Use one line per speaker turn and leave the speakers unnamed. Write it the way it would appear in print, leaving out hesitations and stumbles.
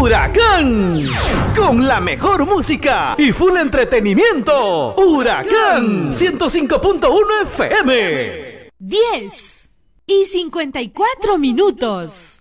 Huracán, con la mejor música y full entretenimiento. Huracán 105.1 FM.
10:54.